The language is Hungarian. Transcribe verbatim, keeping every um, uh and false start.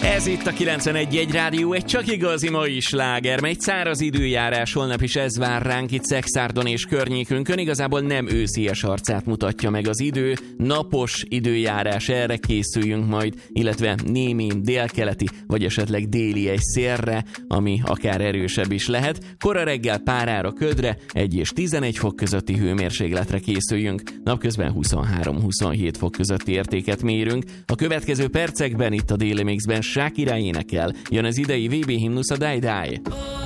Ez itt a kilencvenegy egy rádió, egy csak igazi mai sláger, egy száraz időjárás, holnap is ez vár ránk itt Szexárdon és környékünkön, igazából nem őszies arcát mutatja meg az idő, napos időjárás, erre készüljünk majd, illetve némi délkeleti, vagy esetleg déli egy szélre, ami akár erősebb is lehet, kora reggel párára, ködre, egy és tizenegy fok közötti hőmérsékletre készüljünk, napközben huszonhárom-huszonhét fok közötti értéket mérünk, a következő percekben itt a Déli Mixben Shakira énekel. Jön az idei vé bé himnusz, a Die Die.